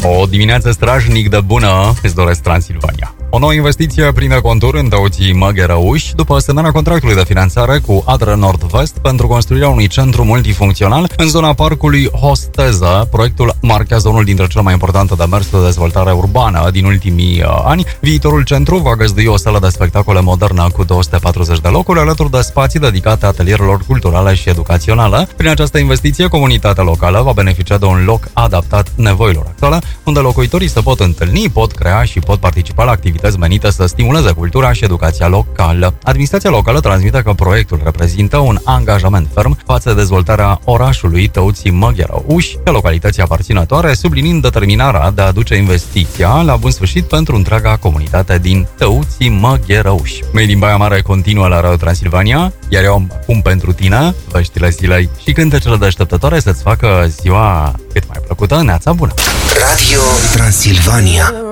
O dimineață strajnic de bună îți doresc Transilvania. O nouă investiție prinde contur în Tăuții Măgherăuși după semnarea contractului de finanțare cu Adre Nord-Vest pentru construirea unui centru multifuncțional în zona parcului Hosteză. Proiectul marchează unul dintre cele mai importante demersuri de dezvoltare urbană din ultimii ani. Viitorul centru va găzdui o sală de spectacole modernă cu 240 de locuri, alături de spații dedicate atelierelor culturale și educaționale. Prin această investiție, comunitatea locală va beneficia de un loc adaptat nevoilor actuale, unde locuitorii se pot întâlni, pot crea și pot participa la activități menite să stimuleze cultura și educația locală. Administrația locală transmite că proiectul reprezintă un angajament ferm față de dezvoltarea orașului Tăuții Măgherăuși și a localității aparținătoare, subliniind determinarea de a aduce investiția la bun sfârșit pentru întreaga comunitate din Tăuții Măgherăuși. Mei din Baia Mare continuă la Radio Transilvania, iar eu acum pentru tine veștile zilei și cântecele deșteptătoare să-ți facă ziua cât mai plăcută. Neața bună! Radio Transilvania.